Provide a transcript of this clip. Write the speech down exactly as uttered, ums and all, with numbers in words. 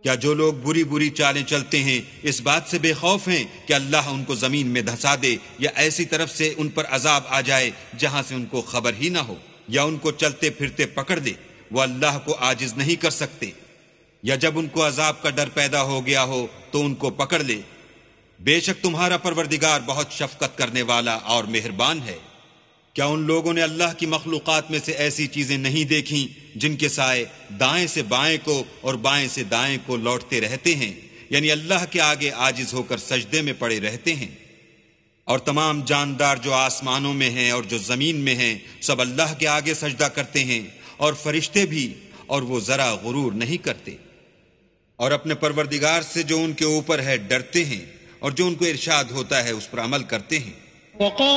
क्या जो लोग बुरी बुरी चालें चलते हैं इस बात से बेखौफ हैं कि अल्लाह उनको जमीन में धंसा दे या ऐसी तरफ से उन पर अजाब आ जाए जहां से उनको खबर ही ना हो, या उनको चलते फिरते पकड़ दे, वो अल्लाह को आजिज नहीं कर सकते। या जब उनको अजाब का डर पैदा हो गया हो तो उनको पकड़ ले। बेशक तुम्हारा परवरदिगार बहुत शफकत करने वाला और मेहरबान है। क्या उन लोगों ने अल्लाह की मखलूकात में से ऐसी चीजें नहीं देखी जिनके साए दाएं से बाएं को और बाएं से दाएं को लौटते रहते हैं, यानी अल्लाह के आगे आजिज होकर सजदे में पड़े रहते हैं। और तमाम जानदार जो आसमानों में हैं और जो जमीन में हैं सब अल्लाह के आगे सजदा करते हैं, और फरिश्ते भी, और वो जरा गुरूर नहीं करते। और अपने परवरदिगार से जो उनके ऊपर है डरते हैं, और जो उनको इरशाद होता है उस पर अमल करते हैं।